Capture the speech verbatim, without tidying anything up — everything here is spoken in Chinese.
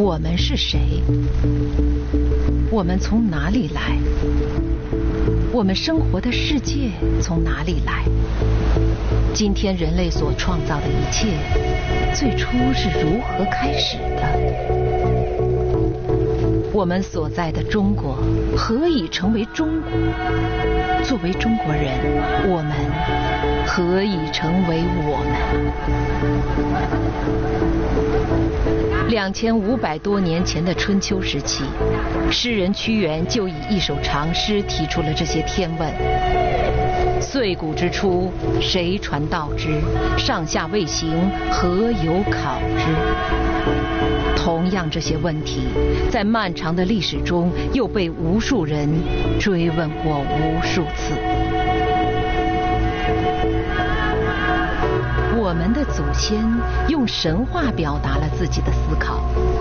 我们是谁？我们从哪里来？我们生活的世界从哪里来？今天人类所创造的一切，最初是如何开始的？我们所在的中国何以成为中国？作为中国人，我们何以成为我们？两千五百多年前的春秋时期，诗人屈原就以一首长诗提出了这些天问：岁古之初，谁传道之？上下未形，何有考之？同样，这些问题在漫长的历史中又被无数人追问过无数次。我们的祖先用神话表达了自己的思考。